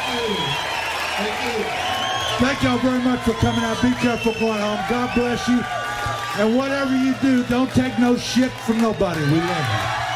Thank y'all very much for coming out. Be careful going home. God bless you. And whatever you do, don't take no shit from nobody. We love you.